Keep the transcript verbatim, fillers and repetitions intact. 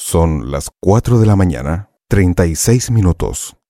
Son las cuatro de la mañana, treinta y seis minutos.